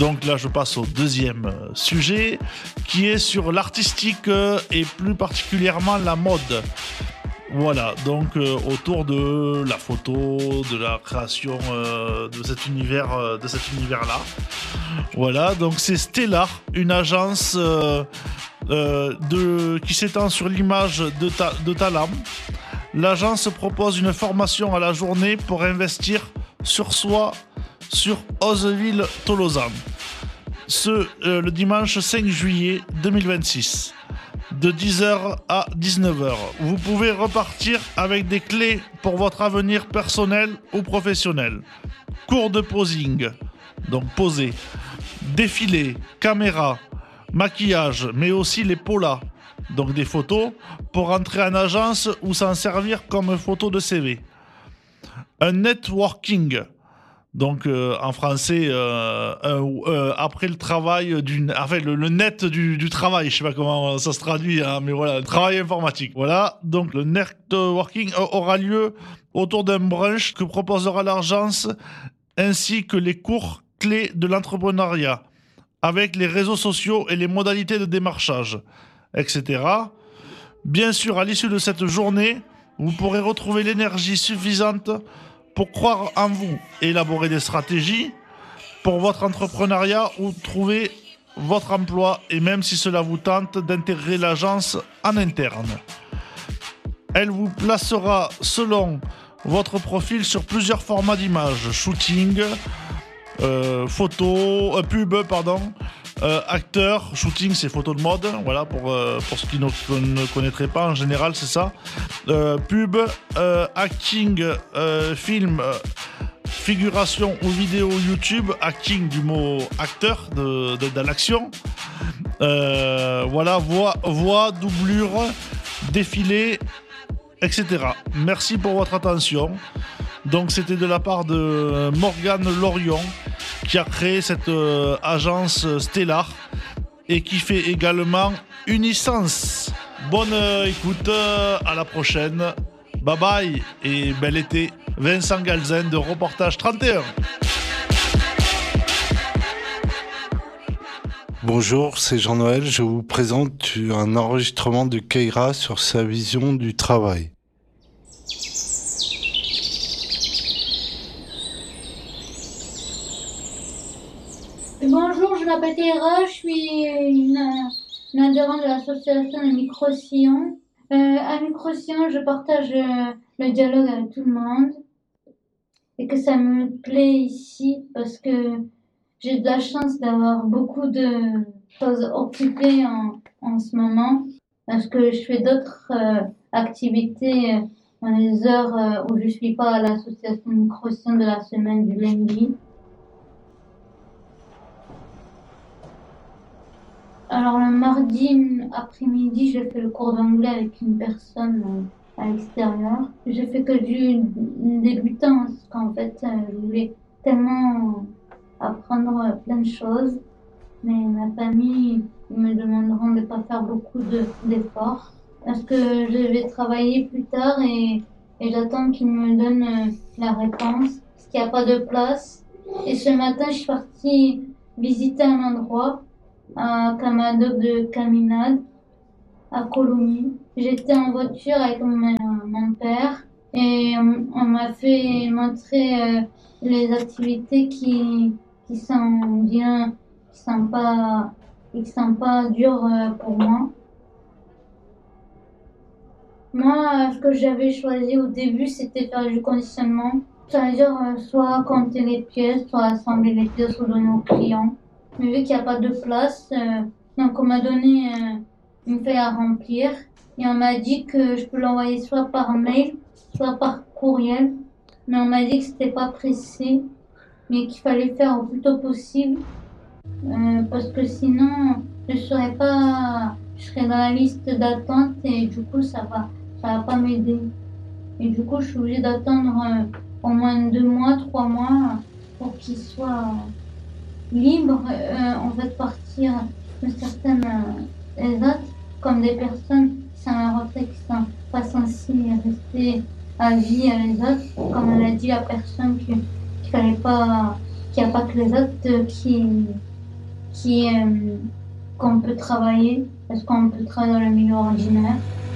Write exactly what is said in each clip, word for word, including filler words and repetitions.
Donc là, je passe au deuxième euh, sujet, qui est sur l'artistique euh, et plus particulièrement la mode. Voilà, donc euh, autour de la photo, de la création euh, de cet univers, euh, de cet univers-là. Voilà, donc c'est Stellar, une agence euh, euh, de, qui s'étend sur l'image de, ta, de Talam. L'agence propose une formation à la journée pour investir sur soi sur Oseville-Tolosan. Ce euh, le dimanche cinq juillet deux mille vingt-six. De dix heures à dix-neuf heures. Vous pouvez repartir avec des clés pour votre avenir personnel ou professionnel. Cours de posing, donc poser, défilé, caméra, maquillage, mais aussi les polas, donc des photos, pour entrer en agence ou s'en servir comme photo de C V. Un networking. Donc euh, en français, euh, euh, euh, après le travail, du, enfin le, le net du, du travail, je sais pas comment ça se traduit, hein, mais voilà, le travail informatique. Voilà, donc le networking aura lieu autour d'un brunch que proposera l'agence, ainsi que les cours clés de l'entrepreneuriat, avec les réseaux sociaux et les modalités de démarchage, et cetera. Bien sûr, à l'issue de cette journée, vous pourrez retrouver l'énergie suffisante pour croire en vous et élaborer des stratégies pour votre entrepreneuriat ou trouver votre emploi, et même si cela vous tente d'intégrer l'agence en interne. Elle vous placera selon votre profil sur plusieurs formats d'images, shooting, euh, photo, euh, pub, pardon, euh, acteur, shooting c'est photo de mode, voilà pour, euh, pour ceux qui ne, ne connaîtraient pas, en général c'est ça, euh, pub, euh, acting, euh, film, euh, figuration ou vidéo YouTube, acting du mot acteur de, de, de l'action, euh, voilà, voix, voix, doublure, défilé, et cetera. Merci pour votre attention. Donc c'était de la part de Morgane Lorion qui a créé cette euh, agence Stellar et qui fait également Unisense. Bonne euh, écoute, euh, à la prochaine. Bye bye et bel été. Vincent Galzen de Reportage trente et un. Bonjour, c'est Jean-Noël. Je vous présente un enregistrement de Keira sur sa vision du travail. Bonjour, je m'appelle Keira, je suis une, une adhérente de l'association de Micro-Sillon. Euh, à Micro-Sillon, je partage euh, le dialogue avec tout le monde et que ça me plaît ici parce que j'ai de la chance d'avoir beaucoup de choses occupées en, en ce moment parce que je fais d'autres euh, activités dans les heures euh, où je suis pas à l'association Micro-Sillon de la semaine du lundi. Alors le mardi après-midi, j'ai fait le cours d'anglais avec une personne à l'extérieur. J'ai fait que du débutant parce qu'en fait, je voulais tellement apprendre plein de choses. Mais ma famille ils me demanderont de ne pas faire beaucoup de, d'efforts. Parce que je vais travailler plus tard et, et j'attends qu'ils me donnent la réponse. Parce qu'il n'y a pas de place. Et ce matin, je suis partie visiter un endroit à Camadog de Caminade, à Colomiers. J'étais en voiture avec mon, mon père et on, on m'a fait montrer euh, les activités qui, qui sont bien, qui sont pas, qui sont pas dures euh, pour moi. Moi, ce que j'avais choisi au début, c'était faire du conditionnement. C'est-à-dire euh, soit compter les pièces, soit assembler les pièces ou donner aux clients. Mais vu qu'il n'y a pas de place, euh, donc on m'a donné euh, une feuille à remplir et on m'a dit que je peux l'envoyer soit par mail, soit par courriel. Mais on m'a dit que c'était pas pressé, mais qu'il fallait faire au plus tôt possible euh, parce que sinon je serais pas, je serais dans la liste d'attente et du coup ça va, ça va pas m'aider. Et du coup je suis obligée d'attendre euh, au moins deux mois, trois mois pour qu'il soit libre, euh, on va partir de certaines euh, dates, comme des personnes qui sont à la retraite, qui sont pas censées rester à vie à les autres, comme on a dit la personne qu'il fallait pas, qu'il n'y a pas que les autres qui, qui est, euh, qu'on peut travailler, est-ce qu'on peut travailler dans le milieu ordinaire.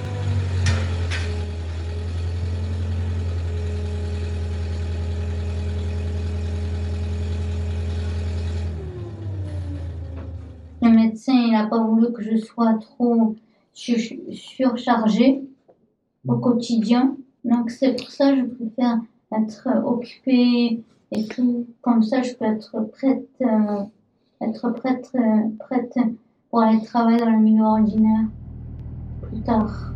Le médecin, il n'a pas voulu que je sois trop sur- surchargée au quotidien. Donc c'est pour ça que je préfère être occupée et tout. Comme ça, je peux être prête, euh, être prête, euh, prête pour aller travailler dans le milieu ordinaire plus tard.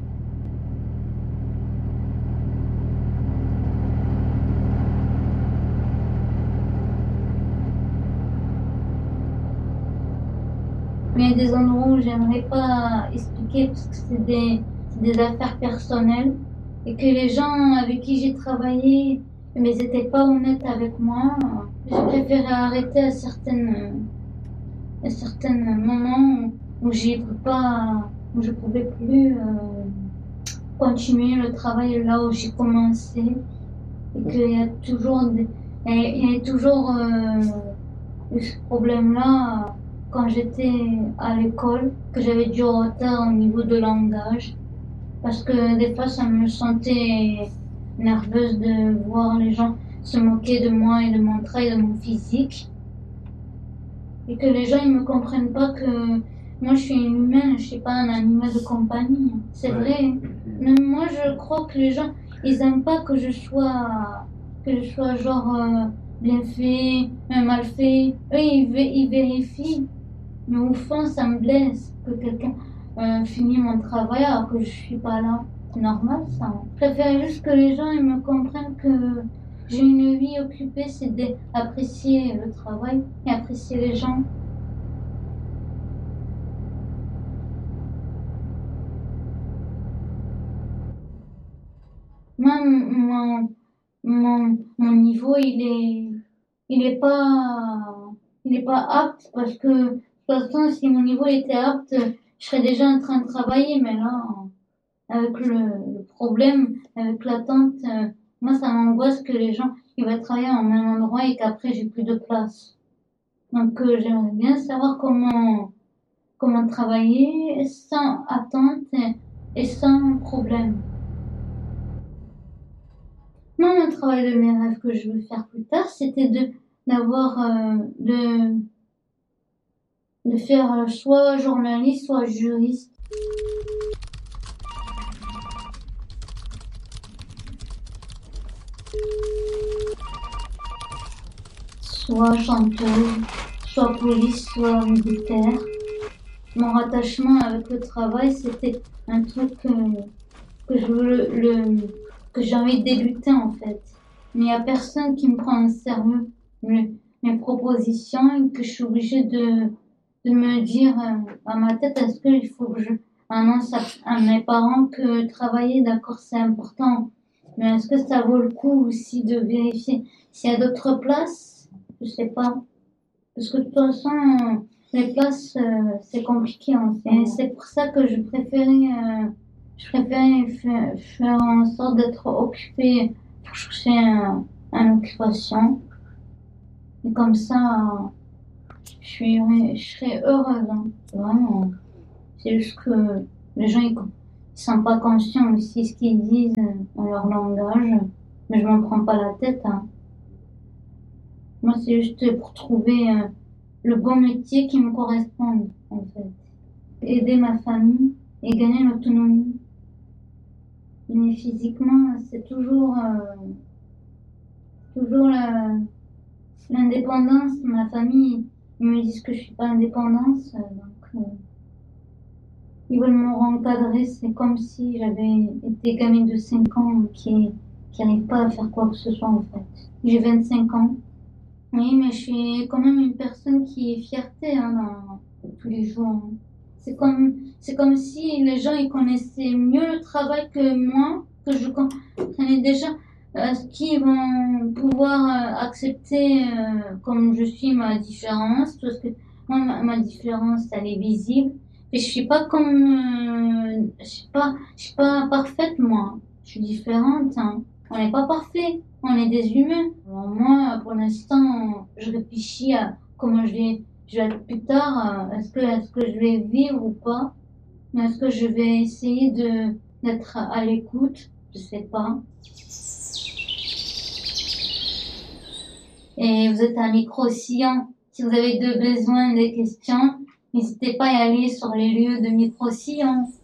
Mais il y a des endroits où j'aimerais pas expliquer parce que c'est des, c'est des affaires personnelles et que les gens avec qui j'ai travaillé, mais ils n'étaient pas honnêtes avec moi. J'ai préféré arrêter à certaines, à certains moments où, où j'ai pas, où je pouvais plus euh, continuer le travail là où j'ai commencé et qu'il y a toujours, des, il y a toujours euh, eu ce problème-là quand j'étais à l'école, que j'avais du retard au niveau de langage, parce que des fois ça me sentait nerveuse de voir les gens se moquer de moi et de mon travail, de mon physique, et que les gens ils me comprennent pas que moi je suis une humaine, je suis pas un animal de compagnie. C'est vrai. Même moi je crois que les gens ils aiment pas que je sois que je sois genre euh, bien fait, euh, mal fait. Eux ils, vé- ils vérifient. Mais au fond, ça me blesse que quelqu'un euh, finisse mon travail alors que je suis pas là. C'est normal, ça. Je préfère juste que les gens ils me comprennent que j'ai une vie occupée, c'est d'apprécier le travail et apprécier les gens. Moi, mon, mon, mon niveau, il est, il est pas, il est pas apte parce que, de toute façon, si mon niveau était apte, je serais déjà en train de travailler, mais là, avec le, le problème, avec l'attente, euh, moi, ça m'angoisse que les gens, ils vont travailler en même endroit et qu'après, j'ai plus de place. Donc, euh, j'aimerais bien savoir comment, comment travailler sans attente et, et sans problème. Moi, mon travail de mes rêves que je veux faire plus tard, c'était de d'avoir euh, de de faire euh, soit journaliste, soit juriste, soit chanteuse, soit police, soit militaire. Mon rattachement avec le travail, c'était un truc que, que je veux le, le- que j'ai envie de débuter en fait. Mais il n'y a personne qui me prend au sérieux mes, mes propositions et que je suis obligée de, de me dire euh, à ma tête, est-ce qu'il faut que je annonce à, à mes parents que travailler, d'accord, c'est important. Mais est-ce que ça vaut le coup aussi de vérifier s'il y a d'autres places? Je sais pas. Parce que de toute façon, les places, euh, c'est compliqué en fait. Et c'est pour ça que je préférais, euh, je préférais fa- faire en sorte d'être occupée pour chercher un, une occupation. Et comme ça, je suis, je serais heureuse, hein. Vraiment. C'est juste que les gens, ils, ils sont pas conscients aussi ce qu'ils disent dans leur langage. Mais je m'en prends pas la tête, hein. Moi, c'est juste pour trouver euh, le bon métier qui me corresponde, en fait. Aider ma famille et gagner l'autonomie. Mais physiquement, c'est toujours, euh, toujours la- l'indépendance. Ma famille, ils me disent que je suis pas indépendante, euh, donc euh, ils veulent me rencadrer. C'est comme si j'avais été gamine de cinq ans qui qui n'arrive pas à faire quoi que ce soit, en fait. J'ai vingt-cinq ans. Oui, mais je suis quand même une personne qui est fierté hein, dans, tous les jours, hein. C'est comme, c'est comme si les gens ils connaissaient mieux le travail que moi, que je comprenais déjà euh, ce qu'ils vont pouvoir euh, accepter euh, comme je suis ma différence, parce que moi ma, ma différence elle est visible. Et je suis pas comme, euh, je suis pas, je suis pas parfaite moi. Je suis différente, hein. On n'est pas parfait, on est des humains. Alors moi, pour l'instant, je réfléchis à comment je vais je vais être plus tard, euh, est-ce que, est-ce que je vais vivre ou pas? Mais est-ce que je vais essayer de, d'être à l'écoute? Je sais pas. Et vous êtes un micro-sillon. Si vous avez de besoin, des questions, n'hésitez pas à y aller sur les lieux de micro-sillon.